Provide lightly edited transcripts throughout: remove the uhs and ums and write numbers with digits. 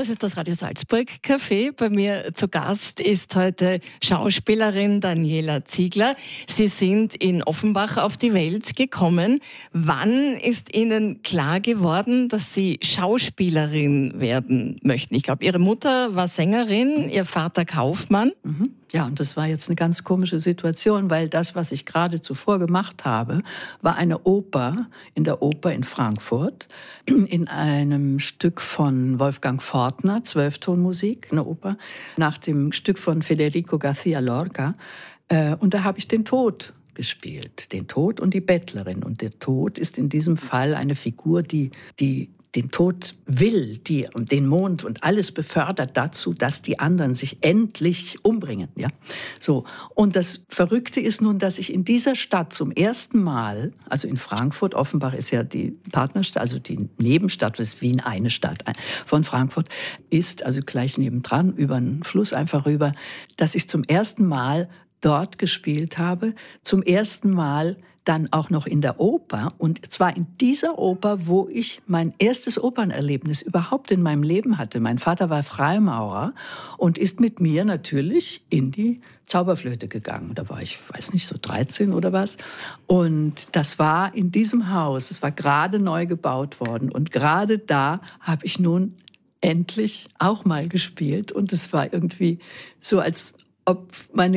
das ist das Radio Salzburg Café. Bei mir zu Gast ist heute Schauspielerin Daniela Ziegler. Sie sind in Offenbach auf die Welt gekommen. Wann ist Ihnen klar geworden, dass Sie Schauspielerin werden möchten? Ich glaube, Ihre Mutter war Sängerin, Ihr Vater Kaufmann. Ja, und das war jetzt eine ganz komische Situation, weil das, was ich gerade zuvor gemacht habe, war eine Oper in der Oper in Frankfurt, in einem Stück von Wolfgang Fortner, 12-Tonmusik, eine Oper, nach dem Stück von Federico García Lorca. Und da habe ich den Tod gespielt, den Tod und die Bettlerin. Und der Tod ist in diesem Fall eine Figur, die den Tod will, die den Mond und alles befördert dazu, dass die anderen sich endlich umbringen. Ja? So. Und das Verrückte ist nun, dass ich in dieser Stadt zum ersten Mal, also in Frankfurt, Offenbach ist ja die Partnerstadt, also die Nebenstadt, ist Wien eine Stadt von Frankfurt, ist also gleich nebendran, über einen Fluss einfach rüber, dass ich zum ersten Mal dort gespielt habe, zum ersten Mal dann auch noch in der Oper, und zwar in dieser Oper, wo ich mein erstes Opernerlebnis überhaupt in meinem Leben hatte. Mein Vater war Freimaurer und ist mit mir natürlich in die Zauberflöte gegangen. Da war ich, weiß nicht, so 13 oder was. Und das war in diesem Haus, es war gerade neu gebaut worden, und gerade da habe ich nun endlich auch mal gespielt, und es war irgendwie so, als ob meine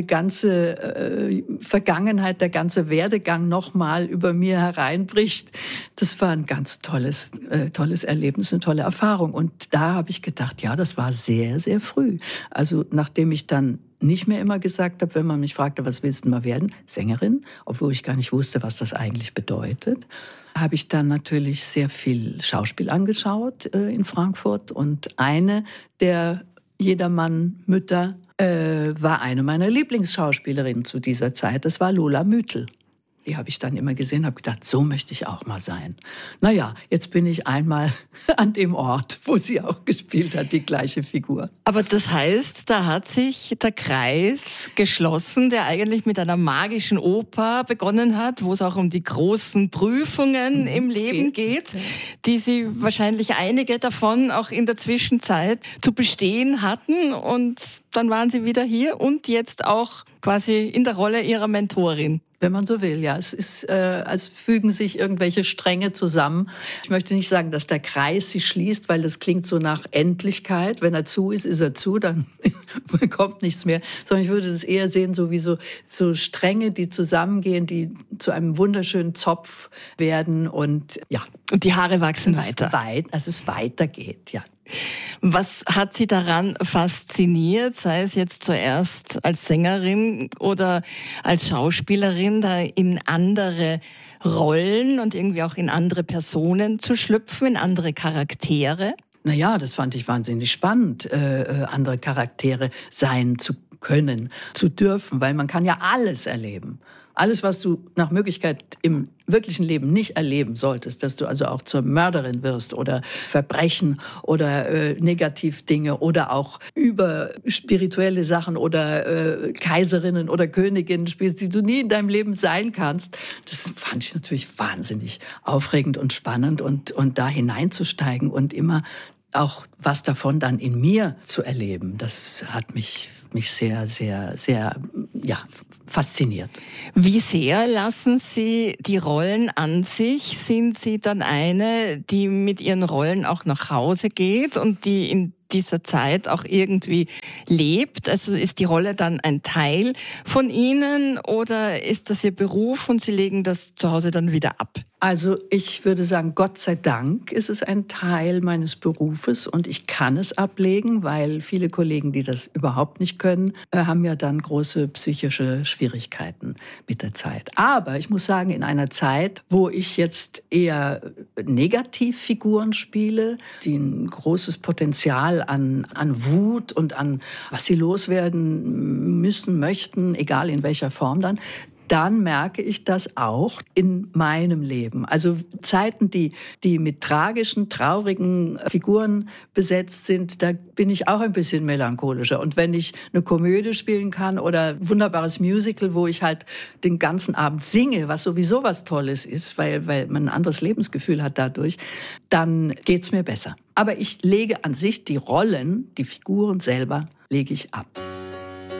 ganze Vergangenheit, der ganze Werdegang nochmal über mir hereinbricht. Das war ein ganz tolles Erlebnis, eine tolle Erfahrung. Und da habe ich gedacht, ja, das war sehr, sehr früh. Also nachdem ich dann nicht mehr immer gesagt habe, wenn man mich fragte, was willst du mal werden? Sängerin, obwohl ich gar nicht wusste, was das eigentlich bedeutet, habe ich dann natürlich sehr viel Schauspiel angeschaut in Frankfurt. Und eine der Jedermann-Mütter war eine meiner Lieblingsschauspielerinnen zu dieser Zeit. Das war Lola Müthel. Die habe ich dann immer gesehen, habe gedacht, so möchte ich auch mal sein. Naja, jetzt bin ich einmal an dem Ort, wo sie auch gespielt hat, die gleiche Figur. Aber das heißt, da hat sich der Kreis geschlossen, der eigentlich mit einer magischen Oper begonnen hat, wo es auch um die großen Prüfungen im Leben geht, die Sie wahrscheinlich einige davon auch in der Zwischenzeit zu bestehen hatten. Und dann waren Sie wieder hier und jetzt auch quasi in der Rolle Ihrer Mentorin. Wenn man so will, ja. Es ist, als fügen sich irgendwelche Stränge zusammen. Ich möchte nicht sagen, dass der Kreis sich schließt, weil das klingt so nach Endlichkeit. Wenn er zu ist, ist er zu, dann kommt nichts mehr. Sondern ich würde das eher sehen, so wie so Stränge, die zusammengehen, die zu einem wunderschönen Zopf werden, und ja. Und die Haare wachsen weiter. Dass es weitergeht, ja. Was hat Sie daran fasziniert, sei es jetzt zuerst als Sängerin oder als Schauspielerin, da in andere Rollen und irgendwie auch in andere Personen zu schlüpfen, in andere Charaktere? Naja, das fand ich wahnsinnig spannend, andere Charaktere sein zu können, zu dürfen, weil man kann ja alles erleben. Alles, was du nach Möglichkeit im wirklichen Leben nicht erleben solltest, dass du also auch zur Mörderin wirst oder Verbrechen oder Negativdinge oder auch überspirituelle Sachen oder Kaiserinnen oder Königinnen spielst, die du nie in deinem Leben sein kannst. Das fand ich natürlich wahnsinnig aufregend und spannend, und da hineinzusteigen und immer auch was davon dann in mir zu erleben, das hat mich sehr, sehr, sehr, ja, fasziniert. Wie sehr lassen Sie die Rollen an sich? Sind Sie dann eine, die mit ihren Rollen auch nach Hause geht und die in dieser Zeit auch irgendwie lebt? Also ist die Rolle dann ein Teil von Ihnen oder ist das Ihr Beruf und Sie legen das zu Hause dann wieder ab? Also ich würde sagen, Gott sei Dank ist es ein Teil meines Berufes und ich kann es ablegen, weil viele Kollegen, die das überhaupt nicht können, haben ja dann große psychische Schwierigkeiten mit der Zeit. Aber ich muss sagen, in einer Zeit, wo ich jetzt eher Negativfiguren spiele, die ein großes Potenzial an Wut und an was sie loswerden müssen, möchten, egal in welcher Form dann merke ich das auch in meinem Leben. Also Zeiten, die mit tragischen, traurigen Figuren besetzt sind, da bin ich auch ein bisschen melancholischer. Und wenn ich eine Komödie spielen kann oder ein wunderbares Musical, wo ich halt den ganzen Abend singe, was sowieso was Tolles ist, weil man ein anderes Lebensgefühl hat dadurch, dann geht's mir besser. Aber ich lege an sich die Rollen, die Figuren selber, lege ich ab.